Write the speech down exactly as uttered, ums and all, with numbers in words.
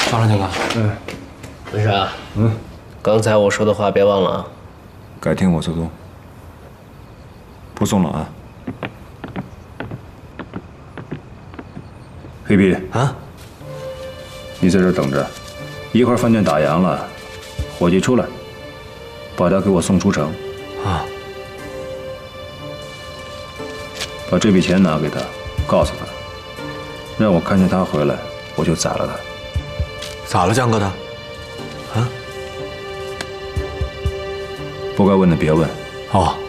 到了，江哥。 嗯。 文山。 嗯。 刚才我说的话别忘了啊。 改天我就送。不送了啊。黑皮。 啊。 你在这等着，一会儿饭店打烊了，伙计出来，把他给我送出城。 啊。 把这笔钱拿给他，告诉他，让我看见他回来，我就宰了他。 咋了，江哥的？啊？ 不该问的别问。 哦。